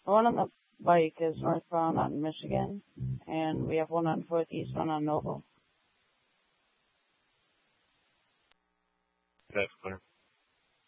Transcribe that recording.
One on the bike is northbound on Michigan, and we have one on foot eastbound on Noble. That's clear.